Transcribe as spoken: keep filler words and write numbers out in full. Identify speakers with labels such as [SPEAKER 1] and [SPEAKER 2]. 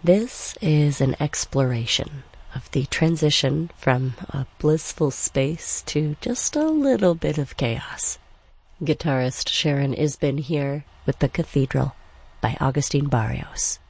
[SPEAKER 1] This is an exploration of the transition from a blissful space to just a little bit of chaos. Guitarist Sharon Isbin here with The Cathedral by Agustin Barrios.